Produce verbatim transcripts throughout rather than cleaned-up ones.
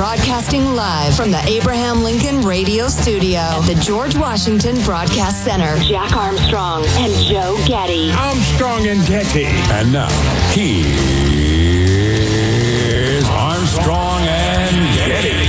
Broadcasting live from the Abraham Lincoln Radio Studio at the George Washington Broadcast Center. Jack Armstrong and Joe Getty. Armstrong and Getty. And now, here's Armstrong and Getty.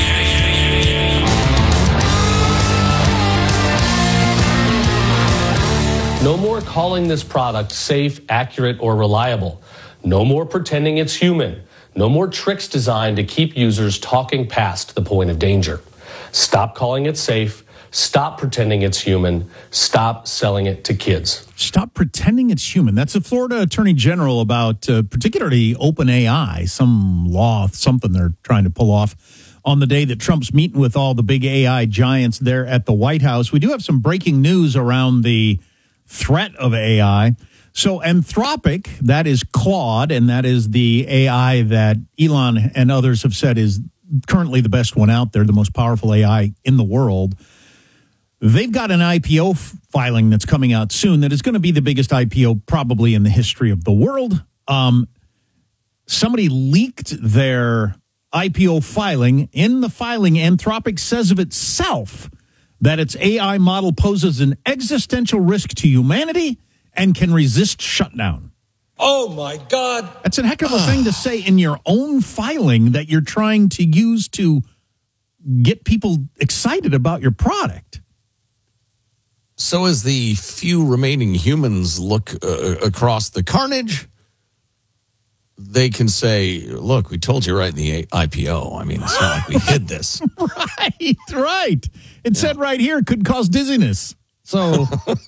No more calling this product safe, accurate, or reliable. No more pretending it's human. No more tricks designed to keep users talking past the point of danger. Stop calling it safe. Stop pretending it's human. Stop selling it to kids. Stop pretending it's human. That's the Florida Attorney General about uh, particularly OpenAI, some law, something they're trying to pull off on the day that Trump's meeting with all the big A I giants there at the White House. We do have some breaking news around the threat of A I. So Anthropic, that is Claude, and that is the A I that Elon and others have said is currently the best one out there, the most powerful A I in the world. They've got an I P O filing that's coming out soon that is going to be the biggest I P O probably in the history of the world. Um, somebody leaked their I P O filing. In the filing, Anthropic says of itself that its A I model poses an existential risk to humanity and can resist shutdown. Oh, my God. That's a heck of a thing to say in your own filing that you're trying to use to get people excited about your product. So as the few remaining humans look uh, across the carnage, they can say, look, we told you right in the I P O. I mean, it's not like we hid this. Right, right. It yeah. said right here it could cause dizziness. So,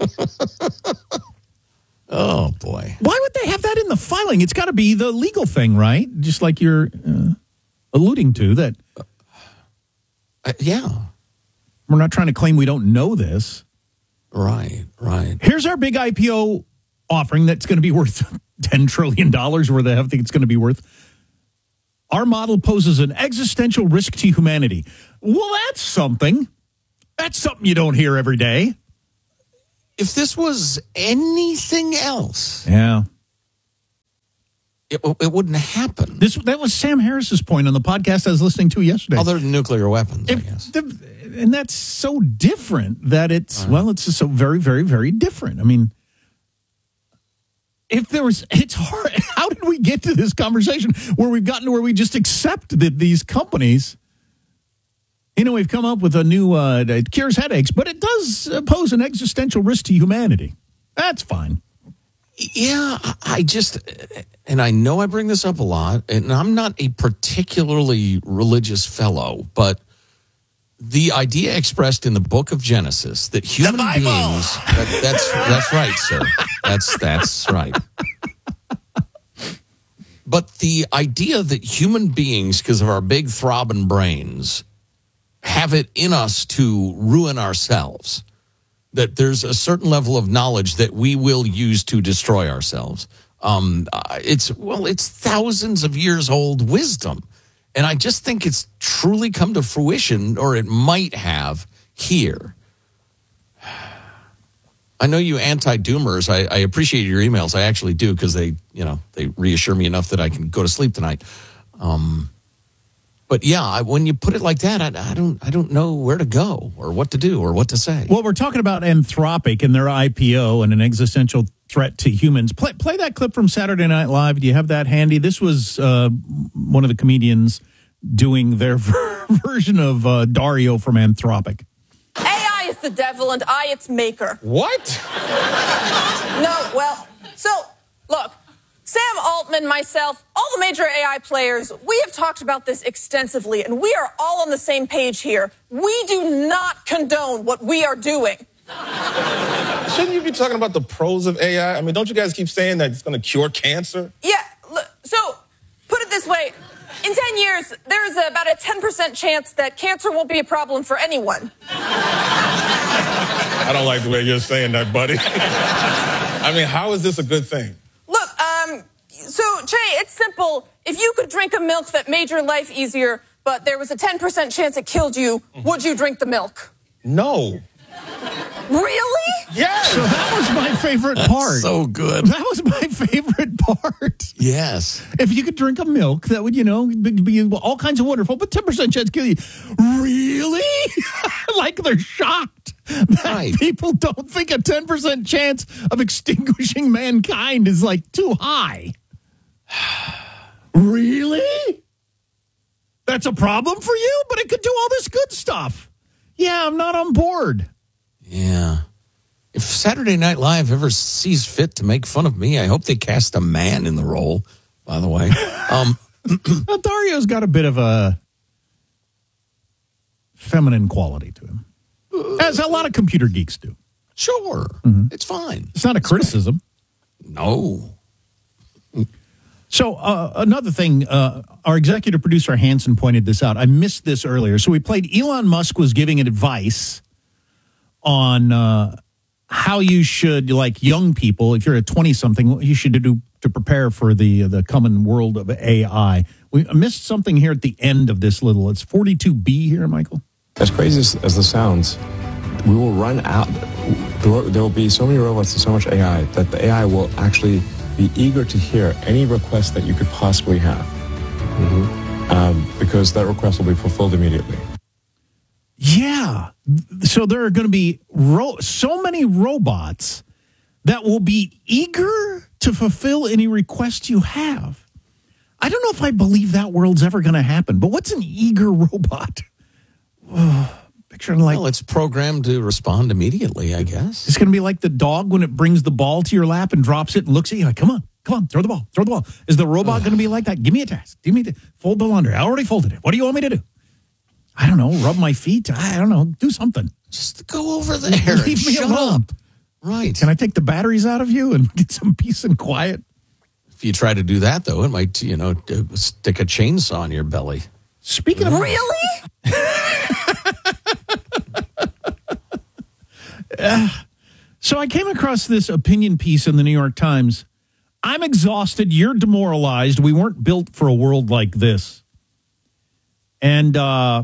oh, boy. Why would they have that in the filing? It's got to be the legal thing, right? Just like you're uh, alluding to that. Uh, uh, yeah. We're not trying to claim we don't know this. Right, right. Here's our big I P O offering that's going to be worth ten trillion dollars, where the hell think it's going to be worth. Our model poses an existential risk to humanity. Well, that's something. That's something you don't hear every day. If this was anything else, yeah, it, it wouldn't happen. This that was Sam Harris's point on the podcast I was listening to yesterday. Other than nuclear weapons, if, I guess. The, and that's so different that it's, uh-huh. well, it's just so very, very, very different. I mean, if there was, it's hard. How did we get to this conversation where we've gotten to where we just accept that these companies, you know, we've come up with a new, uh, it cures headaches, but it does pose an existential risk to humanity. That's fine. Yeah, I just, and I know I bring this up a lot, and I'm not a particularly religious fellow, but the idea expressed in the book of Genesis that human beings, that, that's that's right, sir. That's that's right. But the idea that human beings, because of our big throbbing brains, have it in us to ruin ourselves, that there's a certain level of knowledge that we will use to destroy ourselves. Um, it's, well, it's thousands of years old wisdom. And I just think it's truly come to fruition, or it might have here. I know you anti-doomers. I, I appreciate your emails. I actually do, because they, you know, they reassure me enough that I can go to sleep tonight. Um, but yeah, I, when you put it like that, I, I don't, I don't know where to go or what to do or what to say. Well, we're talking about Anthropic and their I P O and an existential threat to humans. Play, play that clip from Saturday Night Live. Do you have that handy? This was uh, one of the comedians doing their version of uh, Dario from Anthropic. A I is the devil and I its maker. What? No, well, so, look, Sam Altman, myself, all the major A I players, we have talked about this extensively, and we are all on the same page here. We do not condone what we are doing. Shouldn't you be talking about the pros of A I? I mean, don't you guys keep saying that it's going to cure cancer? Yeah, so, put it this way. In ten years, there's about a ten percent chance that cancer won't be a problem for anyone. I don't like the way you're saying that, buddy. I mean, how is this a good thing? Look, um, so, Jay, it's simple. If you could drink a milk that made your life easier, but there was a ten percent chance it killed you, would you drink the milk? No. Really? Yes. So that was my favorite part. So good. That was my favorite part. Yes. If you could drink a milk, that would, you know, be, be all kinds of wonderful, but ten percent chance kill you. Really? Like they're shocked that Right. people don't think a ten percent chance of extinguishing mankind is like too high. Really? That's a problem for you? But it could do all this good stuff. Yeah, I'm not on board. Yeah. If Saturday Night Live ever sees fit to make fun of me, I hope they cast a man in the role, by the way. Um, Well, Dario's got a bit of a feminine quality to him, as a lot of computer geeks do. sure. It's fine. It's not a criticism. No. So uh, another thing, uh, our executive producer Hanson pointed this out. I missed this earlier. So we played Elon Musk was giving advice on uh, how you should, like young people, if you're a twenty-something, what you should do to prepare for the the coming world of A I. We missed something here at the end of this little. It's forty-two B here, Michael. As crazy as, as this sounds, we will run out. There will be so many robots and so much A I that the A I will actually be eager to hear any request that you could possibly have. Mm-hmm. Um, because that request will be fulfilled immediately. Yeah. So there are going to be ro- so many robots that will be eager to fulfill any request you have. I don't know if I believe that world's ever going to happen, but what's an eager robot? Oh, picturing like... Well, it's programmed to respond immediately, I guess. It's going to be like the dog when it brings the ball to your lap and drops it and looks at you like, come on, come on, throw the ball, throw the ball. Is the robot going to be like that? Give me a task. Give me a t- Fold the laundry. I already folded it. What do you want me to do? I don't know. Rub my feet. I don't know. Do something. Just go over there. Leave me Shut alone. up. Right. Can I take the batteries out of you and get some peace and quiet? If you try to do that, though, it might, you know, stick a chainsaw in your belly. Speaking of... Really? uh, so I came across this opinion piece in the New York Times. I'm exhausted. You're demoralized. We weren't built for a world like this. And uh,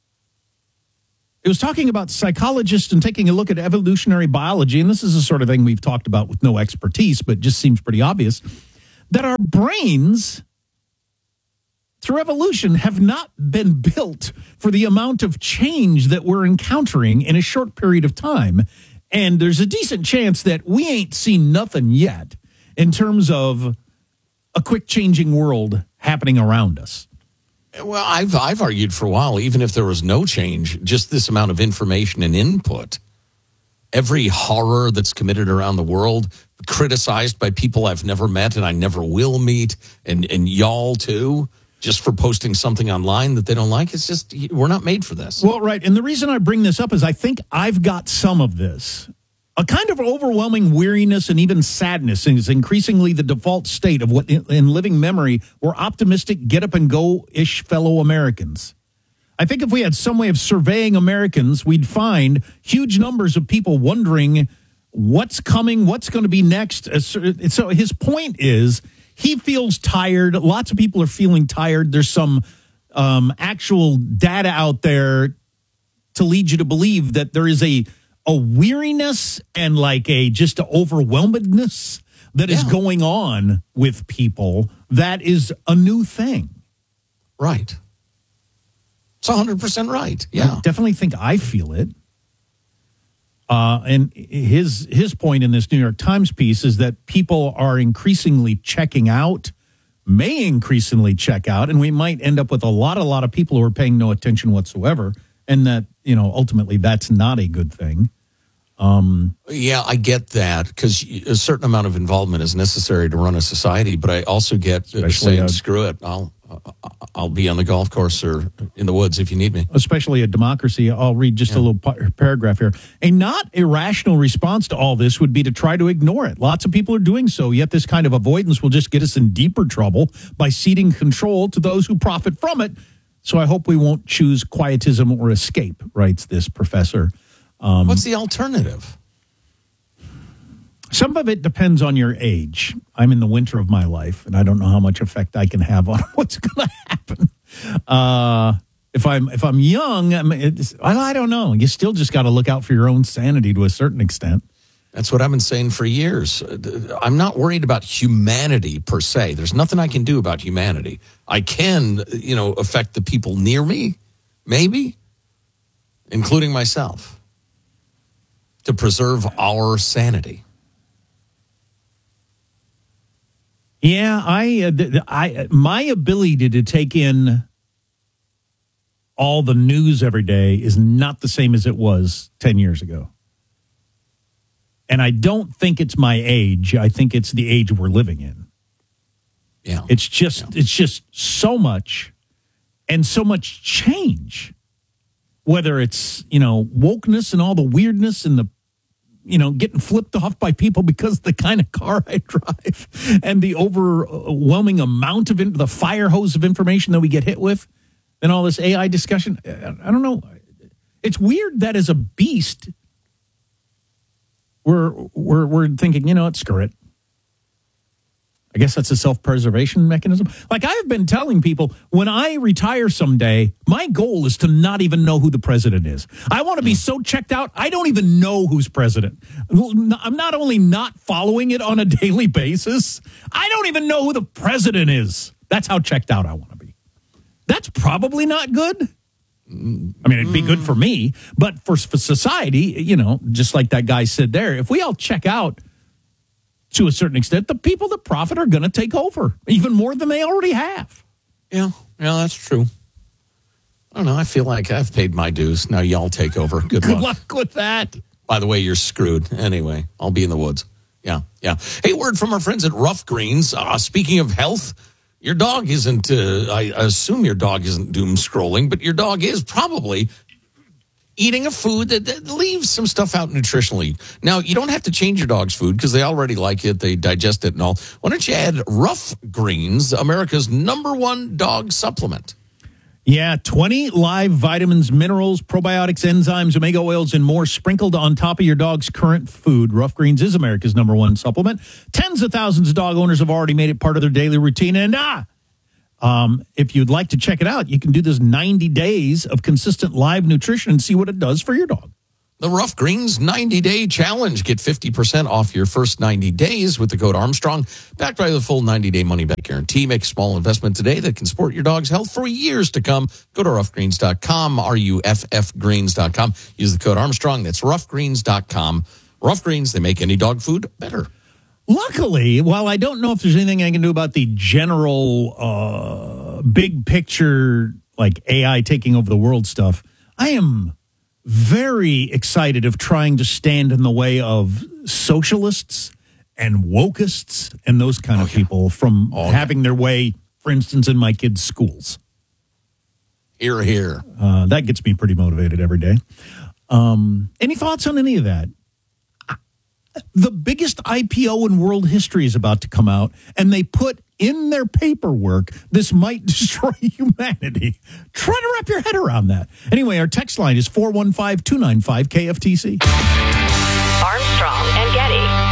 it was talking about psychologists and taking a look at evolutionary biology. And this is the sort of thing we've talked about with no expertise, but just seems pretty obvious, that our brains, through evolution, have not been built for the amount of change that we're encountering in a short period of time. And there's a decent chance that we ain't seen nothing yet in terms of a quick changing world happening around us. Well, I've I've argued for a while, even if there was no change, just this amount of information and input, every horror that's committed around the world, criticized by people I've never met and I never will meet, and, and y'all too, just for posting something online that they don't like. It's just, we're not made for this. Well, right. And the reason I bring this up is I think I've got some of this. A kind of overwhelming weariness and even sadness is increasingly the default state of what, in living memory, were optimistic, get-up-and-go-ish fellow Americans. I think if we had some way of surveying Americans, we'd find huge numbers of people wondering what's coming, what's going to be next. So his point is he feels tired. Lots of people are feeling tired. There's some um, actual data out there to lead you to believe that there is a a weariness and like a just a overwhelmedness that yeah. is going on with people. That is a new thing. Right. It's one hundred percent right. Yeah. I definitely think I feel it. Uh, and his his point in this New York Times piece is that people are increasingly checking out, may increasingly check out, and we might end up with a lot, a lot of people who are paying no attention whatsoever, and that, you know, ultimately that's not a good thing. Um, yeah, I get that, because a certain amount of involvement is necessary to run a society, but I also get saying, uh, screw it, I'll I'll be on the golf course or in the woods if you need me. Especially a democracy. I'll read just yeah. a little par- paragraph here. A not irrational response to all this would be to try to ignore it. Lots of people are doing so, yet this kind of avoidance will just get us in deeper trouble by ceding control to those who profit from it. So I hope we won't choose quietism or escape, writes this professor. Um, What's the alternative? Some of it depends on your age. I'm in the winter of my life, and I don't know how much effect I can have on what's going to happen. Uh, if I'm if I'm young, I, mean, it's, I don't know. You still just got to look out for your own sanity to a certain extent. That's what I've been saying for years. I'm not worried about humanity per se. There's nothing I can do about humanity. I can, you know, affect the people near me, maybe, including myself, to preserve our sanity. Yeah, I, uh, I, my ability to take in all the news every day is not the same as it was ten years ago. And I don't think it's my age. I think it's the age we're living in. Yeah. It's just, yeah. it's just so much and so much change. Whether it's, you know, wokeness and all the weirdness and the, you know, getting flipped off by people because of the kind of car I drive and the overwhelming amount of in, the fire hose of information that we get hit with and all this A I discussion. I don't know. It's weird that as a beast, we're, we're, we're thinking, you know what, screw it. I guess that's a self-preservation mechanism. Like I've been telling people, when I retire someday, my goal is to not even know who the president is. I want to be so checked out, I don't even know who's president. I'm not only not following it on a daily basis, I don't even know who the president is. That's how checked out I want to be. That's probably not good. I mean, it'd be good for me, but for, for society, you know, just like that guy said there, if we all check out, to a certain extent, the people that profit are going to take over, even more than they already have. Yeah, yeah, that's true. I don't know. I feel like I've paid my dues. Now y'all take over. Good, Good luck. luck with that. By the way, you're screwed. Anyway, I'll be in the woods. Yeah, yeah. Hey, word from our friends at Rough Greens. Uh, speaking of health, your dog isn't, uh, I assume your dog isn't doom scrolling, but your dog is probably eating a food that, that leaves some stuff out nutritionally. Now, you don't have to change your dog's food because they already like it. They digest it and all. Why don't you add Rough Greens, America's number one dog supplement? Yeah, twenty live vitamins, minerals, probiotics, enzymes, omega oils, and more sprinkled on top of your dog's current food. Rough Greens is America's number one supplement. Tens of thousands of dog owners have already made it part of their daily routine. And ah, Um, if you'd like to check it out, you can do this ninety days of consistent live nutrition and see what it does for your dog. The Rough Greens ninety-day challenge. Get fifty percent off your first ninety days with the code Armstrong. Backed by the full ninety-day money-back guarantee. Make a small investment today that can support your dog's health for years to come. Go to rough greens dot com, R U F F greens dot com. Use the code Armstrong. That's rough greens dot com. Rough Greens, they make any dog food better. Luckily, while I don't know if there's anything I can do about the general uh, big picture, like A I taking over the world stuff, I am very excited of trying to stand in the way of socialists and wokeists and those kind oh, of yeah. people from oh, having yeah. their way, for instance, in my kids' schools. Here, here. Uh, that gets me pretty motivated every day. Um, any thoughts on any of that? The biggest I P O in world history is about to come out, and they put in their paperwork, this might destroy humanity. Try to wrap your head around that. Anyway, our text line is four one five, two nine five, K F T C. Armstrong and Getty.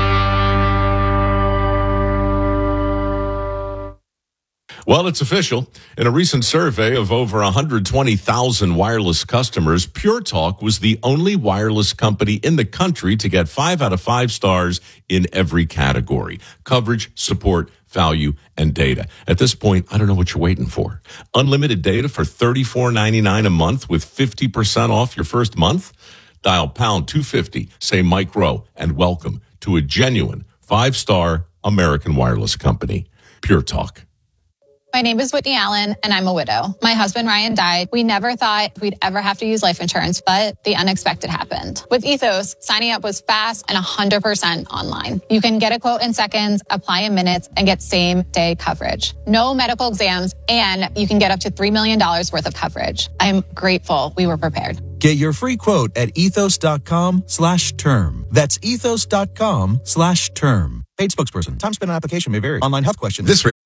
Well, it's official. In a recent survey of over one hundred twenty thousand wireless customers, Pure Talk was the only wireless company in the country to get five out of five stars in every category: coverage, support, value, and data. At this point, I don't know what you're waiting for. Unlimited data for thirty-four ninety-nine a month with fifty percent off your first month? Dial pound two fifty, say Mike Rowe, and welcome to a genuine five-star American wireless company. Pure Talk. My name is Whitney Allen, and I'm a widow. My husband, Ryan, died. We never thought we'd ever have to use life insurance, but the unexpected happened. With Ethos, signing up was fast and one hundred percent online. You can get a quote in seconds, apply in minutes, and get same-day coverage. No medical exams, and you can get up to three million dollars worth of coverage. I'm grateful we were prepared. Get your free quote at ethos.com slash term. That's ethos.com slash term. Paid spokesperson. Time spent on application may vary. Online health questions. This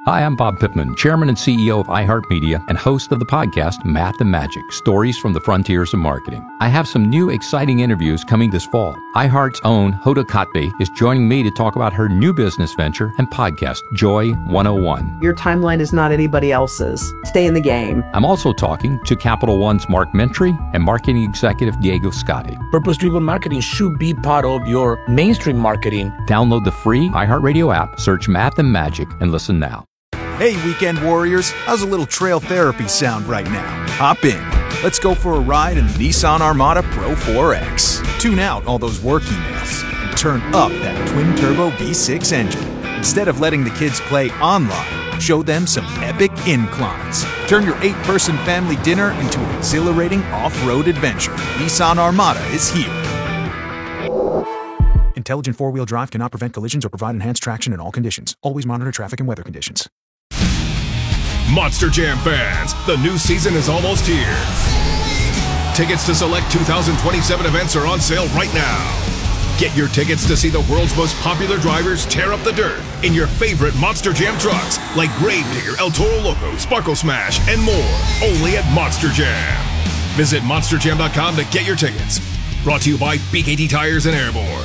Hi, I'm Bob Pittman, Chairman and C E O of iHeartMedia and host of the podcast Math and Magic, Stories from the Frontiers of Marketing. I have some new exciting interviews coming this fall. iHeart's own Hoda Kotb is joining me to talk about her new business venture and podcast, Joy one oh one. Your timeline is not anybody else's. Stay in the game. I'm also talking to Capital One's Mark Mentry and marketing executive Diego Scotti. Purpose-driven marketing should be part of your mainstream marketing. Download the free iHeartRadio app, search Math and Magic, and listen now. Hey, weekend warriors, how's a little trail therapy sound right now? Hop in. Let's go for a ride in the Nissan Armada Pro four X. Tune out all those work emails and turn up that twin-turbo V six engine. Instead of letting the kids play online, show them some epic inclines. Turn your eight-person family dinner into an exhilarating off-road adventure. Nissan Armada is here. Intelligent four-wheel drive cannot prevent collisions or provide enhanced traction in all conditions. Always monitor traffic and weather conditions. Monster Jam fans, the new season is almost here. Tickets to select two thousand twenty-seven events are on sale right now. Get your tickets to see the world's most popular drivers tear up the dirt in your favorite Monster Jam trucks like Gravedigger, El Toro Loco, Sparkle Smash, and more, only at Monster Jam. Visit monster jam dot com to get your tickets. Brought to you by B K T Tires and Airborne.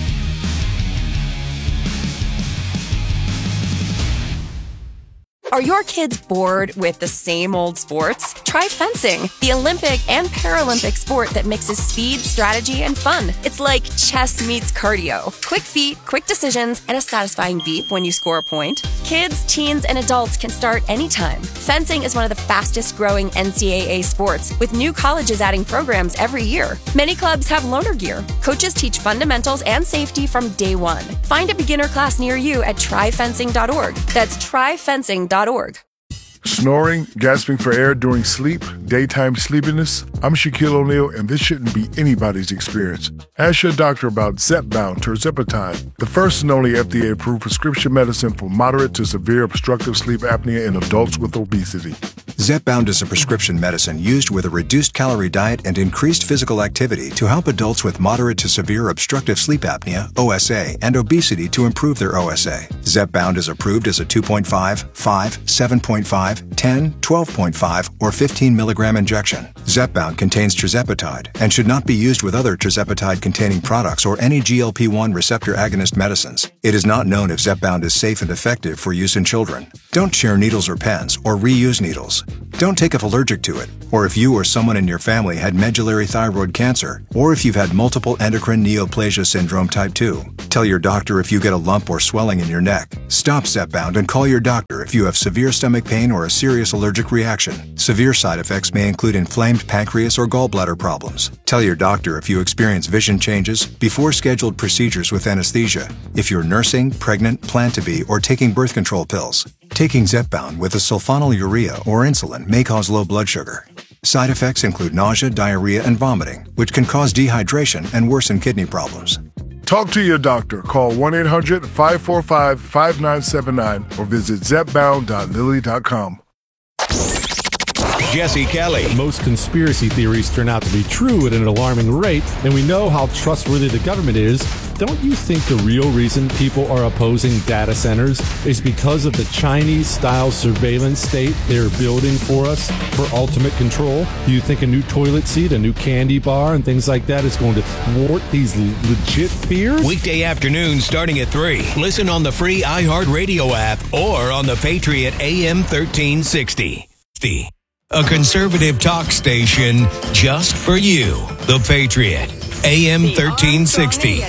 Are your kids bored with the same old sports? Try fencing, the Olympic and Paralympic sport that mixes speed, strategy, and fun. It's like chess meets cardio. Quick feet, quick decisions, and a satisfying beep when you score a point. Kids, teens, and adults can start anytime. Fencing is one of the fastest growing N C double A sports, with new colleges adding programs every year. Many clubs have loaner gear. Coaches teach fundamentals and safety from day one. Find a beginner class near you at try fencing dot org. That's try fencing dot org. Snoring, gasping for air during sleep, daytime sleepiness. I'm Shaquille O'Neal, and this shouldn't be anybody's experience. Ask your doctor about Zepbound tirzepatide, the first and only F D A-approved prescription medicine for moderate to severe obstructive sleep apnea in adults with obesity. Zepbound is a prescription medicine used with a reduced calorie diet and increased physical activity to help adults with moderate to severe obstructive sleep apnea, O S A, and obesity to improve their O S A. Zepbound is approved as a two point five, five, seven point five, ten, twelve point five, or fifteen milligram injection. Zepbound contains tirzepatide and should not be used with other tirzepatide-containing products or any G L P one receptor agonist medicines. It is not known if Zepbound is safe and effective for use in children. Don't share needles or pens or reuse needles. Don't take if allergic to it, or if you or someone in your family had medullary thyroid cancer, or if you've had multiple endocrine neoplasia syndrome type two. Tell your doctor if you get a lump or swelling in your neck. Stop Zepbound and call your doctor if you have severe stomach pain or a serious allergic reaction. Severe side effects may include inflamed pancreas or gallbladder problems. Tell your doctor if you experience vision changes before scheduled procedures with anesthesia, if you're nursing, pregnant, plan to be, or taking birth control pills. Taking Zepbound with a sulfonylurea or insulin may cause low blood sugar. Side effects include nausea, diarrhea, and vomiting, which can cause dehydration and worsen kidney problems. Talk to your doctor. Call one eight hundred, five four five, five nine seven nine or visit zepbound dot lilly dot com. Jesse Kelly. Most conspiracy theories turn out to be true at an alarming rate, and we know how trustworthy the government is. Don't you think the real reason people are opposing data centers is because of the Chinese-style surveillance state they're building for us for ultimate control? Do you think a new toilet seat, a new candy bar, and things like that is going to thwart these legit fears? Weekday afternoon starting at three. Listen on the free iHeartRadio app or on the Patriot A M thirteen sixty. A conservative talk station just for you. The Patriot A M thirteen sixty.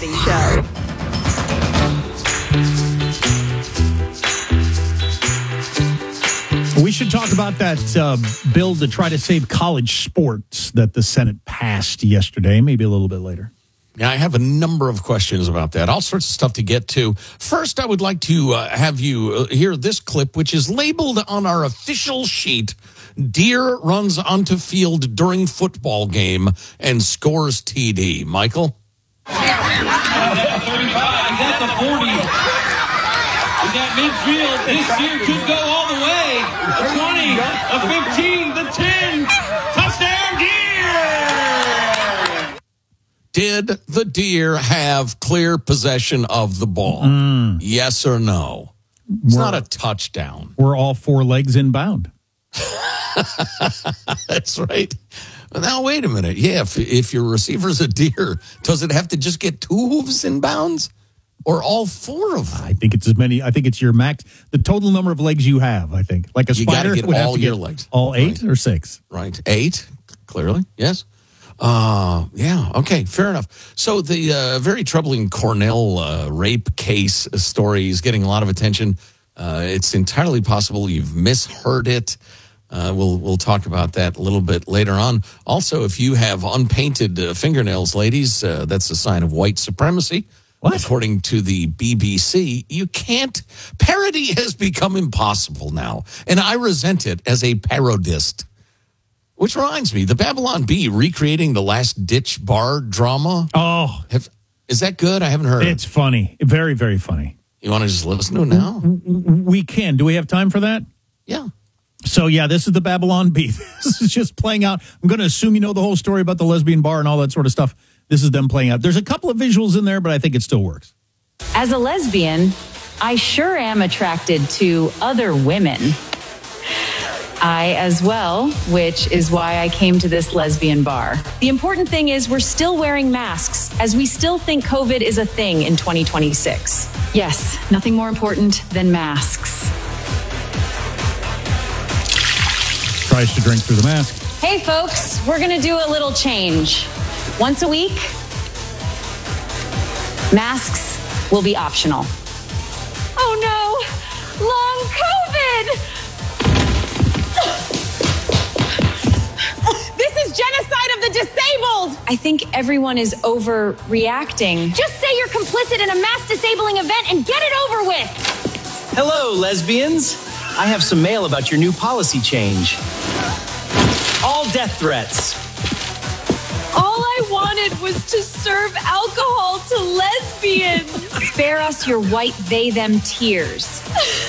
We should talk about that uh, bill to try to save college sports that the Senate passed yesterday, maybe a little bit later. Yeah, I have a number of questions about that. All sorts of stuff to get to. First, I would like to uh, have you uh, hear this clip, which is labeled on our official sheet. Deer runs onto field during football game and scores T D. Michael? thirty-five, he's at the forty. He's at midfield. This deer could go all the way. twenty, a fifteen, the ten. Touchdown, deer! Did the deer have clear possession of the ball? Mm. Yes or no? It's not a touchdown. We're all four legs inbound. That's right. Now, wait a minute. Yeah, if, if your receiver's a deer, does it have to just get two hooves in bounds? Or all four of them? I think it's as many. I think it's your max, the total number of legs you have, I think. Like a you spider get would all have to your get legs. all eight right. or six. Right. Eight, clearly. Yes. Uh, yeah. Okay. Fair enough. So the uh, very troubling Cornell uh, rape case story is getting a lot of attention. Uh, it's entirely possible you've misheard it. Uh, we'll we'll talk about that a little bit later on. Also, if you have unpainted uh, fingernails, ladies, uh, that's a sign of white supremacy. What? According to the B B C, you can't. Parody has become impossible now, and I resent it as a parodist. Which reminds me, the Babylon Bee recreating the Last Ditch Bar drama. Oh, Have, is that good? I haven't heard. It's funny, very very funny. You want to just listen to it now? We can. Do we have time for that? Yeah. So, yeah, this is the Babylon Bee. This is just playing out. I'm going to assume you know the whole story about the lesbian bar and all that sort of stuff. This is them playing out. There's a couple of visuals in there, but I think it still works. As a lesbian, I sure am attracted to other women. I as well, which is why I came to this lesbian bar. The important thing is we're still wearing masks, as we still think COVID is a thing in twenty twenty-six. Yes, nothing more important than masks. Tries to drink through the mask. Hey folks, we're gonna do a little change. Once a week, masks will be optional. Oh no, long COVID! This is genocide of the disabled! I think everyone is overreacting. Just say you're complicit in a mass disabling event and get it over with! Hello, lesbians. I have some mail about your new policy change. All death threats. All I wanted was to serve alcohol to lesbians. Spare us your white they them tears.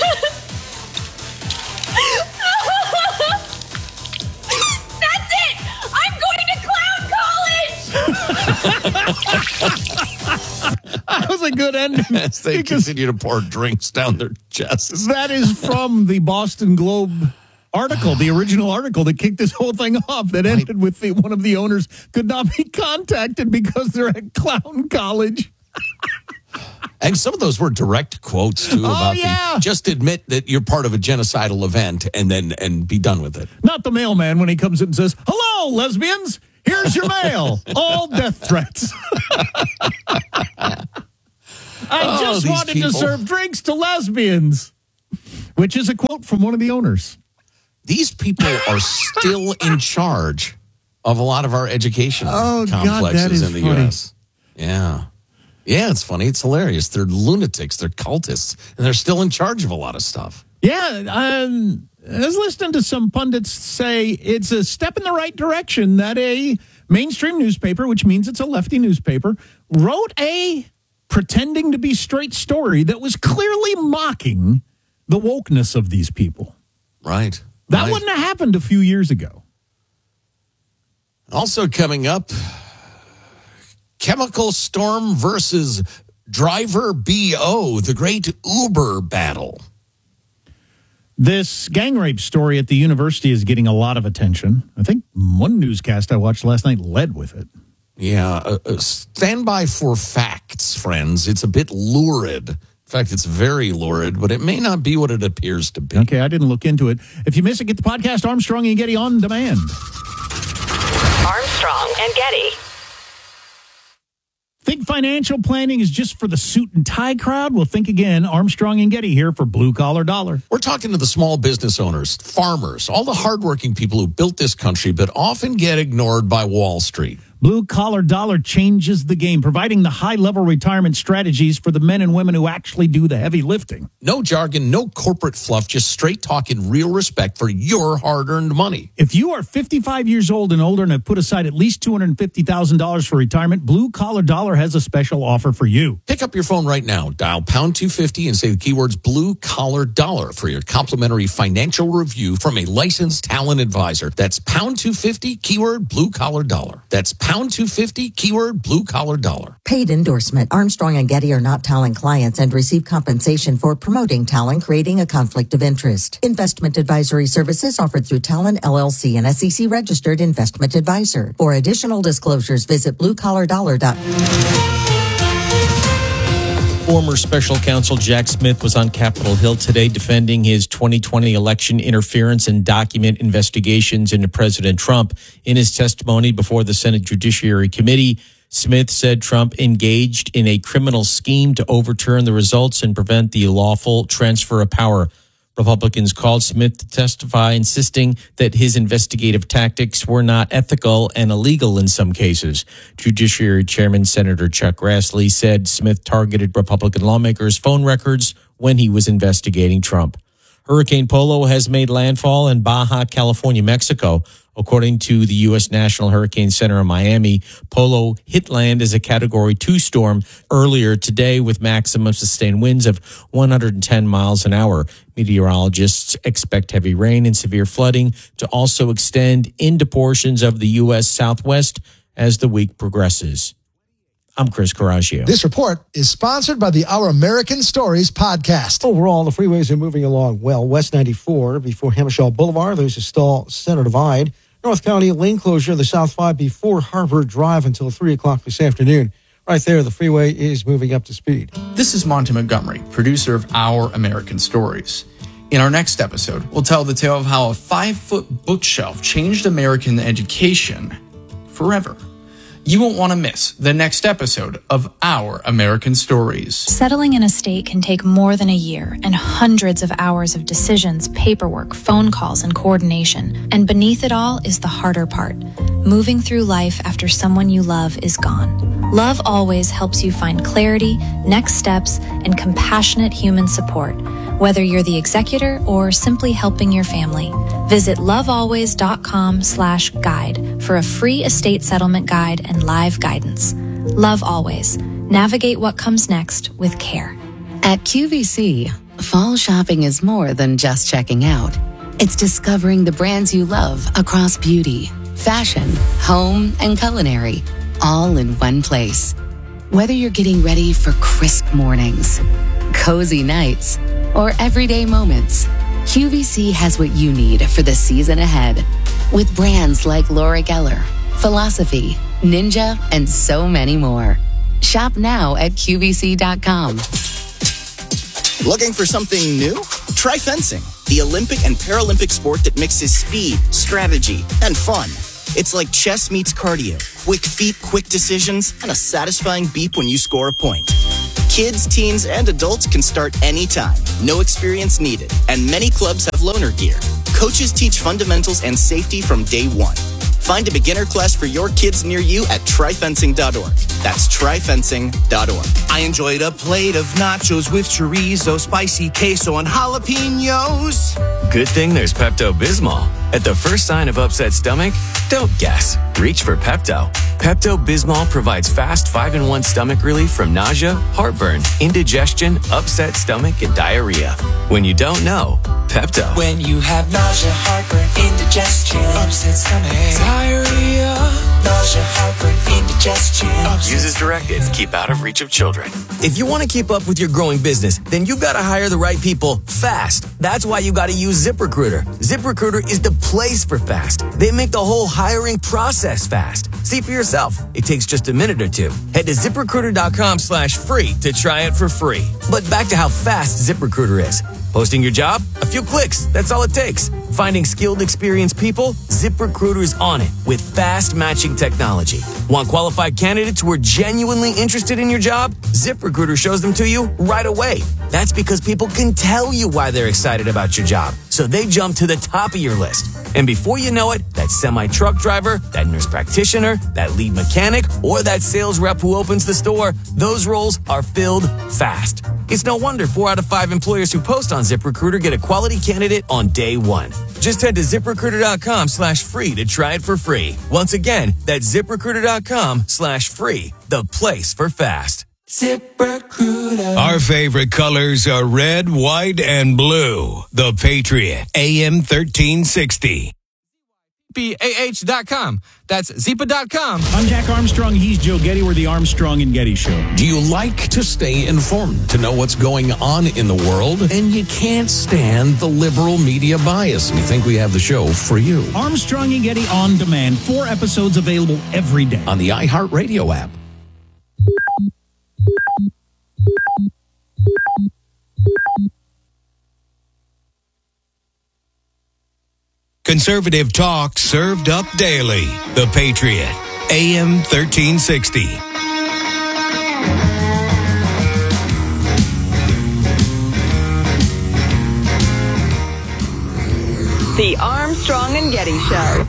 That's it! I'm going to clown college! That was a good ending. As they continue to pour drinks down their chests. That is from the Boston Globe article, the original article that kicked this whole thing off, that ended with the, one of the owners could not be contacted because they're at clown college. And some of those were direct quotes, too, Oh, about yeah. the just admit that you're part of a genocidal event and then and be done with it. Not the mailman when he comes in and says, hello, lesbians, here's your mail. All death threats. I Oh, just these wanted people. to serve drinks to lesbians, which is a quote from one of the owners. These people are still in charge of a lot of our education Oh, God, complexes that is in the funny. U S. Yeah. Yeah, it's funny. It's hilarious. They're lunatics. They're cultists. And they're still in charge of a lot of stuff. Yeah, um, I was listening to some pundits say it's a step in the right direction that a mainstream newspaper, which means it's a lefty newspaper, wrote a pretending to be straight story that was clearly mocking the wokeness of these people. Right. That right. wouldn't have happened a few years ago. Also coming up, Chemical Storm versus Driver B O, the great Uber battle. This gang rape story at the university is getting a lot of attention. I think one newscast I watched last night led with it. Yeah, uh, uh, stand by for facts, friends. It's a bit lurid. In fact, it's very lurid, but it may not be what it appears to be. Okay, I didn't look into it. If you miss it, get the podcast Armstrong and Getty on demand. Armstrong and Getty. Think financial planning is just for the suit and tie crowd? Well, think again. Armstrong and Getty here for Blue Collar Dollar. We're talking to the small business owners, farmers, all the hardworking people who built this country, but often get ignored by Wall Street. Blue Collar Dollar changes the game, providing the high-level retirement strategies for the men and women who actually do the heavy lifting. No jargon, no corporate fluff, just straight talk and real respect for your hard-earned money. If you are fifty-five years old and older and have put aside at least two hundred fifty thousand dollars for retirement, Blue Collar Dollar has a special offer for you. Pick up your phone right now, dial pound two fifty and say the keywords Blue Collar Dollar for your complimentary financial review from a licensed talent advisor. That's pound two fifty, keyword Blue Collar Dollar. That's pound pound two fifty, keyword blue collar dollar. Paid endorsement. Armstrong and Getty are not Talon clients and receive compensation for promoting Talon, creating a conflict of interest. Investment advisory services offered through Talon L L C, an S E C registered investment advisor. For additional disclosures, visit blue collar dollar dot com. Former special counsel Jack Smith was on Capitol Hill today defending his twenty twenty election interference and document investigations into President Trump. In his testimony before the Senate Judiciary Committee, Smith said Trump engaged in a criminal scheme to overturn the results and prevent the lawful transfer of power. Republicans called Smith to testify, insisting that his investigative tactics were not ethical and illegal in some cases. Judiciary Chairman Senator Chuck Grassley said Smith targeted Republican lawmakers' phone records when he was investigating Trump. Hurricane Polo has made landfall in Baja California, Mexico. According to the U S National Hurricane Center in Miami, Polo hit land as a Category two storm earlier today with maximum sustained winds of one hundred ten miles an hour. Meteorologists expect heavy rain and severe flooding to also extend into portions of the U S Southwest as the week progresses. I'm Chris Coraggio. This report is sponsored by the Our American Stories podcast. Overall, the freeways are moving along well. West ninety-four before Hamish Boulevard, there's a stall center divide. North County lane closure, the South five before Harvard Drive until three o'clock this afternoon. Right there, the freeway is moving up to speed. This is Monty Montgomery, producer of Our American Stories. In our next episode, we'll tell the tale of how a five-foot bookshelf changed American education forever. You won't want to miss the next episode of Our American Stories. Settling in a state can take more than a year and hundreds of hours of decisions, paperwork, phone calls, and coordination. And beneath it all is the harder part, moving through life after someone you love is gone. Love Always helps you find clarity, next steps, and compassionate human support, whether you're the executor or simply helping your family. Visit lovealways.com slash guide for a free estate settlement guide and live guidance. Love Always. Navigate what comes next with care. At Q V C, fall shopping is more than just checking out. It's discovering the brands you love across beauty, fashion, home, and culinary, all in one place. Whether you're getting ready for crisp mornings, cozy nights, or everyday moments, Q V C has what you need for the season ahead. With brands like Laura Geller, Philosophy, Ninja, and so many more. Shop now at Q V C dot com. Looking for something new? Try fencing, the Olympic and Paralympic sport that mixes speed, strategy, and fun. It's like chess meets cardio. Quick feet, quick decisions, and a satisfying beep when you score a point. Kids, teens, and adults can start anytime. No experience needed. And many clubs have loaner gear. Coaches teach fundamentals and safety from day one. Find a beginner class for your kids near you at try fencing dot org. That's try fencing dot org. I enjoyed a plate of nachos with chorizo, spicy queso, and jalapenos. Good thing there's Pepto-Bismol. At the first sign of upset stomach, don't guess. Reach for Pepto. Pepto-Bismol provides fast five in one stomach relief from nausea, heartburn, indigestion, upset stomach, and diarrhea. When you don't know, Pepto. When you have nausea, heartburn, indigestion, upset stomach, diarrhea, nausea, heartburn, indigestion. Use as directed. Keep out of reach of children. If you want to keep up with your growing business, then you've got to hire the right people fast. That's why you got to use ZipRecruiter. ZipRecruiter is the place for fast. They make the whole hiring process fast. See for yourself. It takes just a minute or two. Head to ZipRecruiter.com slash free to try it for free. But back to how fast ZipRecruiter is. Posting your job? A few clicks. That's all it takes. Finding skilled, experienced people? ZipRecruiter is on it with fast matching technology. Want qualified candidates who are genuinely interested in your job? ZipRecruiter shows them to you right away. That's because people can tell you why they're excited about your job. So they jump to the top of your list. And before you know it, that semi-truck driver, that nurse practitioner, that lead mechanic, or that sales rep who opens the store, those roles are filled fast. It's no wonder four out of five employers who post on ZipRecruiter get a quality candidate on day one. Just head to ZipRecruiter.com slash free to try it for free. Once again, that's ZipRecruiter.com slash free, the place for fast. ZipRecruiter. Our favorite colors are red, white, and blue. The Patriot, A M thirteen sixty. B A H dot com. That's Zipa dot com. I'm Jack Armstrong. He's Joe Getty. We're the Armstrong and Getty Show. Do you like to stay informed, to know what's going on in the world? And you can't stand the liberal media bias. We think we have the show for you. Armstrong and Getty On Demand. Four episodes available every day. On the iHeartRadio app. Conservative talk served up daily. The Patriot, A M thirteen sixty. The Armstrong and Getty Show.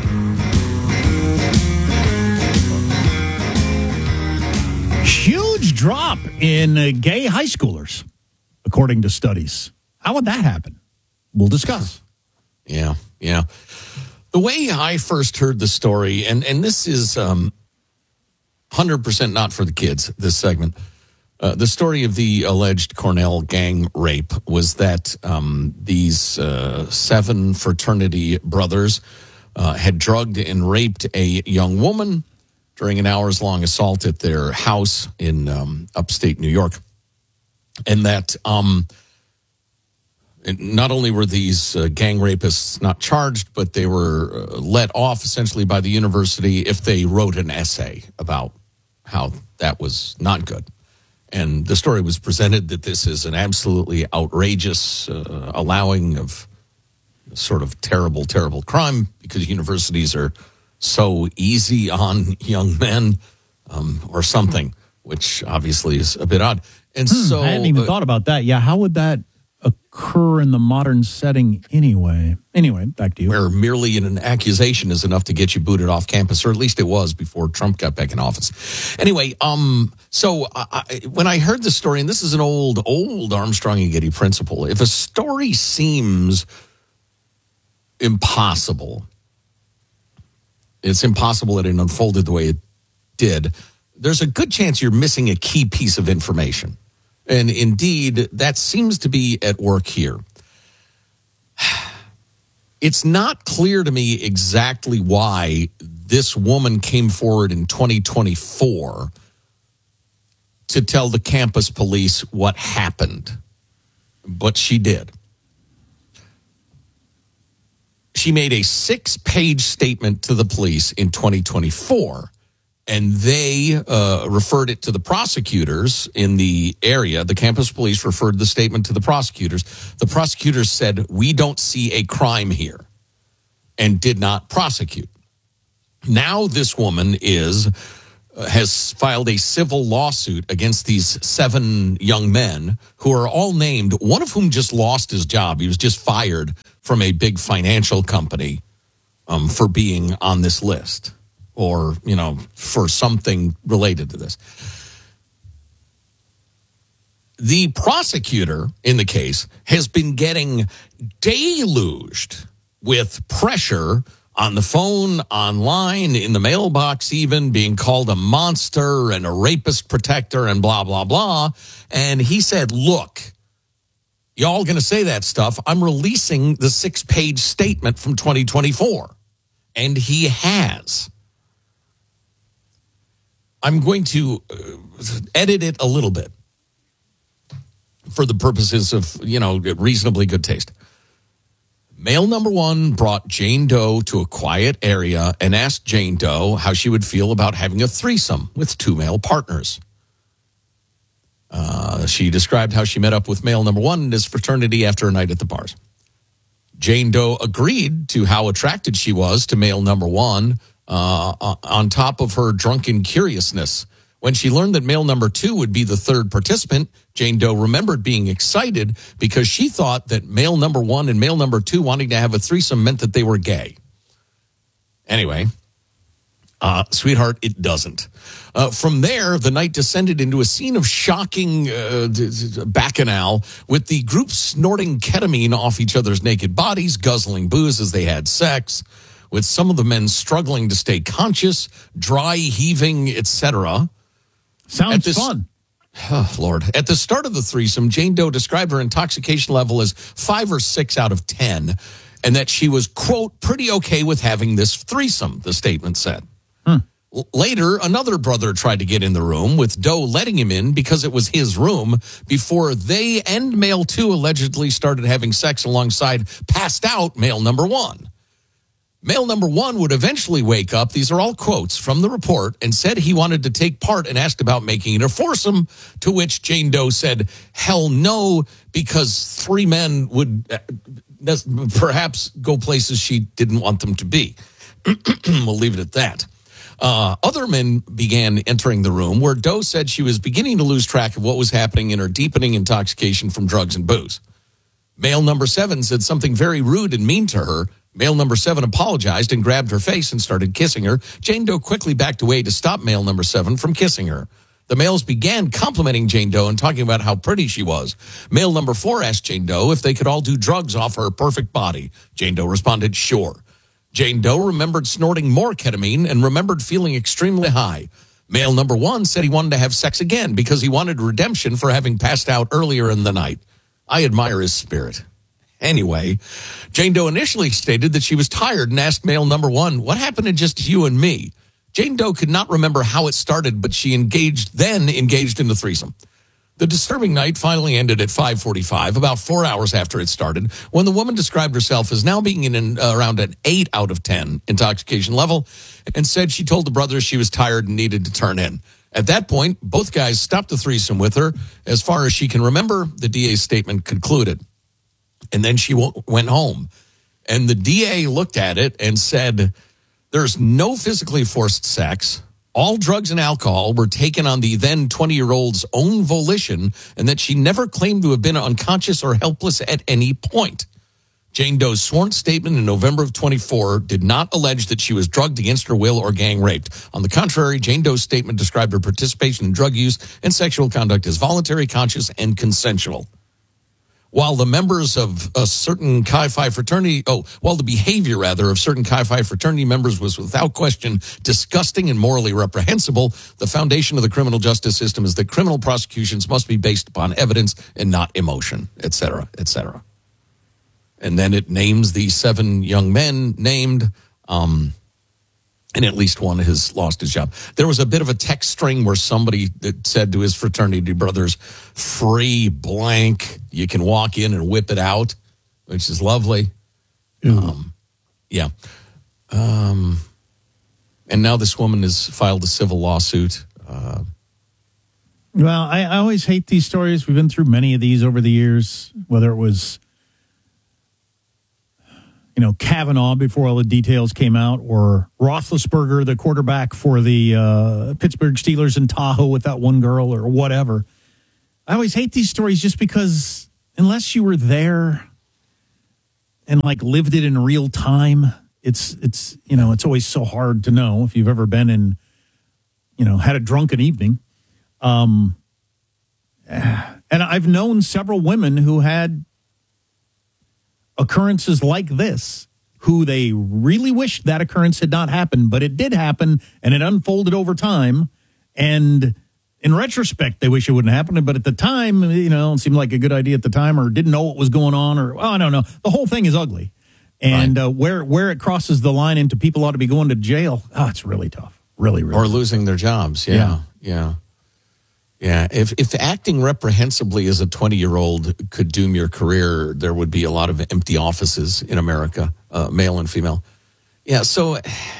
Huge drop in uh, gay high schoolers, according to studies. How would that happen? We'll discuss. Yeah, yeah. The way I first heard the story, and, and this is um, one hundred percent not for the kids, this segment. Uh, the story of the alleged Cornell gang rape was that um, these uh, seven fraternity brothers uh, had drugged and raped a young woman during an hours-long assault at their house in um, upstate New York. And that... Um, Not only were these uh, gang rapists not charged, but they were uh, let off essentially by the university if they wrote an essay about how that was not good. And the story was presented that this is an absolutely outrageous uh, allowing of sort of terrible, terrible crime because universities are so easy on young men um, or something, which obviously is a bit odd. And hmm, so I hadn't even uh, thought about that. Yeah, how would that occur in the modern setting anyway? Anyway, back to you. Where merely an accusation is enough to get you booted off campus, or at least it was before Trump got back in office. Anyway, um, so I, when I heard the story, and this is an old, old Armstrong and Getty principle, if a story seems impossible, it's impossible that it unfolded the way it did, there's a good chance you're missing a key piece of information. And indeed, that seems to be at work here. It's not clear to me exactly why this woman came forward in twenty twenty-four to tell the campus police what happened, but she did. She made a six-page statement to the police in twenty twenty-four. And they uh, referred it to the prosecutors in the area. The campus police referred the statement to the prosecutors. The prosecutors said, we don't see a crime here, and did not prosecute. Now this woman is uh, has filed a civil lawsuit against these seven young men who are all named, one of whom just lost his job. He was just fired from a big financial company um, for being on this list. Or, you know, for something related to this. The prosecutor in the case has been getting deluged with pressure on the phone, online, in the mailbox even, being called a monster and a rapist protector and blah, blah, blah. And he said, look, y'all going to say that stuff. I'm releasing the six-page statement from twenty twenty-four. And he has. I'm going to edit it a little bit for the purposes of, you know, reasonably good taste. Male number one brought Jane Doe to a quiet area and asked Jane Doe how she would feel about having a threesome with two male partners. Uh, she described how she met up with male number one in his fraternity after a night at the bars. Jane Doe agreed to how attracted she was to male number one, Uh, on top of her drunken curiousness. When she learned that male number two would be the third participant, Jane Doe remembered being excited because she thought that male number one and male number two wanting to have a threesome meant that they were gay. Anyway, uh, sweetheart, it doesn't. Uh, from there, the night descended into a scene of shocking uh, bacchanal with the group snorting ketamine off each other's naked bodies, guzzling booze as they had sex, with some of the men struggling to stay conscious, dry heaving, et cetera. Sounds this, fun. Oh, Lord. At the start of the threesome, Jane Doe described her intoxication level as five or six out of ten. and that she was, quote, pretty okay with having this threesome, the statement said. Hmm. L- Later, another brother tried to get in the room, with Doe letting him in because it was his room, before they and male two allegedly started having sex alongside passed out male number one. Male number one would eventually wake up, these are all quotes from the report, and said he wanted to take part and asked about making it a foursome, to which Jane Doe said, hell no, because three men would uh, perhaps go places she didn't want them to be. We'll leave it at that. Uh, other men began entering the room, where Doe said she was beginning to lose track of what was happening in her deepening intoxication from drugs and booze. Male number seven said something very rude and mean to her. Male number seven apologized and grabbed her face and started kissing her. Jane Doe quickly backed away to stop male number seven from kissing her. The males began complimenting Jane Doe and talking about how pretty she was. Male number four asked Jane Doe if they could all do drugs off her perfect body. Jane Doe responded, sure. Jane Doe remembered snorting more ketamine and remembered feeling extremely high. Male number one said he wanted to have sex again because he wanted redemption for having passed out earlier in the night. I admire his spirit. Anyway, Jane Doe initially stated that she was tired and asked male number one, what happened to just you and me? Jane Doe could not remember how it started, but she engaged, then engaged in the threesome. The disturbing night finally ended at five forty-five, about four hours after it started, when the woman described herself as now being in an, uh, around an eight out of ten intoxication level, and said she told the brothers she was tired and needed to turn in. At that point, both guys stopped the threesome with her. As far as she can remember, the D A's statement concluded. And then she w- went home. And the D A looked at it and said, there's no physically forced sex. All drugs and alcohol were taken on the then twenty-year-old's own volition, and that she never claimed to have been unconscious or helpless at any point. Jane Doe's sworn statement in November of twenty-four did not allege that she was drugged against her will or gang raped. On the contrary, Jane Doe's statement described her participation in drug use and sexual conduct as voluntary, conscious, and consensual. While the members of a certain Chi Phi fraternity, oh, while the behavior, rather, of certain Chi Phi fraternity members was without question disgusting and morally reprehensible, the foundation of the criminal justice system is that criminal prosecutions must be based upon evidence and not emotion, et cetera, et cetera. And then it names the seven young men named, um, and at least one has lost his job. There was a bit of a text string where somebody that said to his fraternity brothers, free blank, you can walk in and whip it out, which is lovely. Um, yeah. Um, and now this woman has filed a civil lawsuit. Uh, well, I, I always hate these stories. We've been through many of these over the years, whether it was, you know, Kavanaugh before all the details came out, or Roethlisberger, the quarterback for the uh, Pittsburgh Steelers in Tahoe with that one girl, or whatever. I always hate these stories just because unless you were there and like lived it in real time, it's, it's, you know, it's always so hard to know if you've ever been in, you know, had a drunken evening. Um, and I've known several women who had occurrences like this, who they really wished that occurrence had not happened, but it did happen, and it unfolded over time. And in retrospect, they wish it wouldn't happen, but at the time, you know, it seemed like a good idea at the time, or didn't know what was going on, or, oh, I don't know. The whole thing is ugly. And right. uh, where where it crosses the line into people ought to be going to jail, oh, it's really tough. Really, really Or tough. losing their jobs, yeah, yeah. yeah. Yeah, if if acting reprehensibly as a twenty-year-old could doom your career, there would be a lot of empty offices in America, uh, male and female. Yeah, so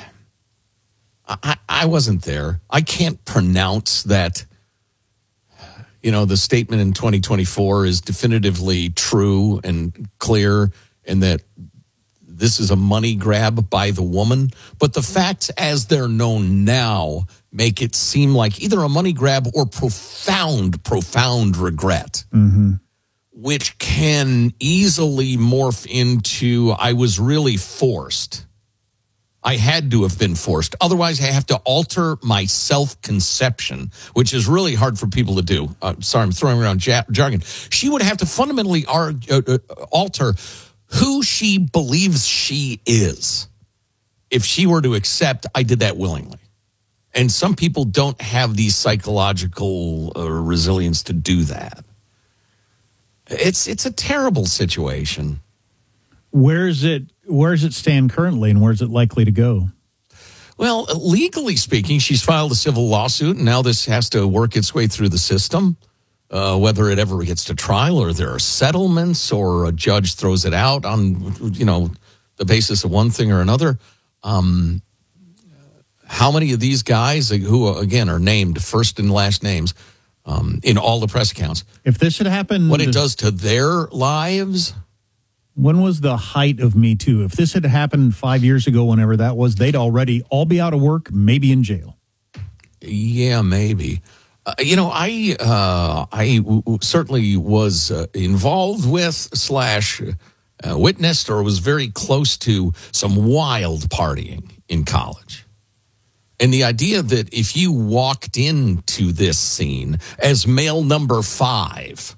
I, I wasn't there. I can't pronounce that, you know, the statement in twenty twenty-four is definitively true and clear, and that this is a money grab by the woman. But the facts as they're known now make it seem like either a money grab or profound, profound regret, mm-hmm. which can easily morph into, I was really forced. I had to have been forced. Otherwise, I have to alter my self-conception, which is really hard for people to do. Uh, sorry, I'm throwing around ja- jargon. She would have to fundamentally argue, uh, uh, alter who she believes she is if she were to accept I did that willingly. And some people don't have the psychological uh, resilience to do that. It's it's a terrible situation. Where's it? Where does it stand currently, and where's it likely to go? Well, legally speaking, she's filed a civil lawsuit, and now this has to work its way through the system. Uh, whether it ever gets to trial, or there are settlements, or a judge throws it out on, you know, the basis of one thing or another. Um, how many of these guys who, again, are named first and last names um, in all the press accounts? If this had happened, what it does to their lives. When was the height of Me Too? If this had happened five years ago, whenever that was, they'd already all be out of work, maybe in jail. Yeah, maybe. Uh, you know, I uh, I w- w- certainly was uh, involved with slash uh, witnessed or was very close to some wild partying in college. And the idea that if you walked into this scene as male number five,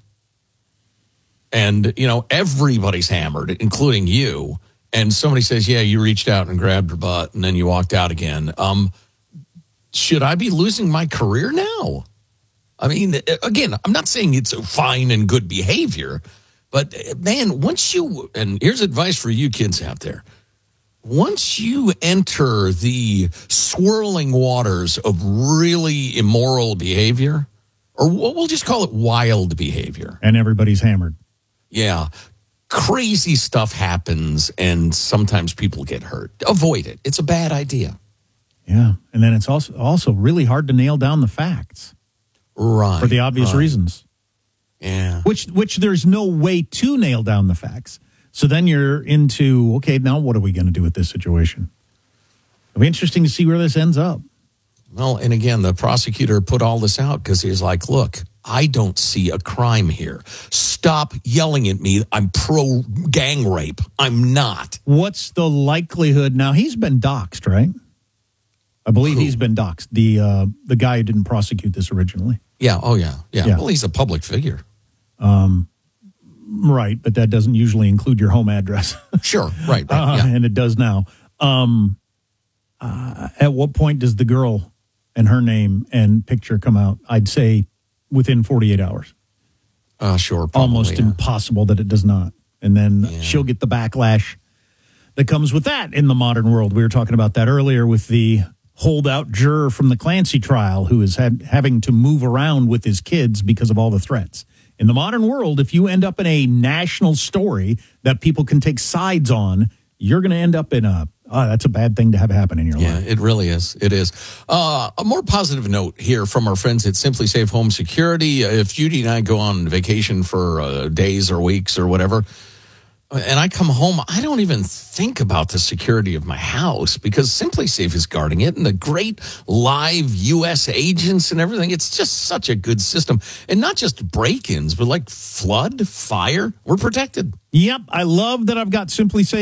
and, you know, everybody's hammered, including you, and somebody says, yeah, you reached out and grabbed her butt, and then you walked out again, um, should I be losing my career now? I mean, again, I'm not saying it's a fine and good behavior, but, man, once you, and here's advice for you kids out there, once you enter the swirling waters of really immoral behavior, or we'll just call it wild behavior. And everybody's hammered. Yeah. Crazy stuff happens, and sometimes people get hurt. Avoid it. It's a bad idea. Yeah. And then it's also also really hard to nail down the facts. Right. For the obvious right. reasons. Yeah. Which which there's no way to nail down the facts. So then you're into, okay, now what are we going to do with this situation? It'll be interesting to see where this ends up. Well, and again, the prosecutor put all this out because he's like, look, I don't see a crime here. Stop yelling at me. I'm pro gang rape. I'm not. What's the likelihood? Now, he's been doxxed, right? I believe Who? he's been doxxed. The uh, the guy who didn't prosecute this originally. Yeah. Oh, yeah. Yeah. Yeah. Well, he's a public figure. Um, right. But that doesn't usually include your home address. Sure. Right. right uh, yeah. And it does now. Um, uh, at what point does the girl and her name and picture come out? I'd say within forty-eight hours. Uh, sure. Probably, Almost yeah. impossible that it does not. And then Yeah. she'll get the backlash that comes with that in the modern world. We were talking about that earlier with the holdout juror from the Clancy trial who is had, having to move around with his kids because of all the threats. In the modern world, if you end up in a national story that people can take sides on, you're going to end up in a, oh, that's a bad thing to have happen in your Yeah, life. it really is. It is. Uh, a more positive note here from our friends at Simply Safe Home Security. Uh, If Judy and I go on vacation for uh, days or weeks or whatever, and I come home, I don't even think about the security of my house because Simply Safe is guarding it, and the great live U S agents and everything. It's just such a good system. And not just break-ins, but like flood, fire, we're protected. Yep, I love that I've got Simply Safe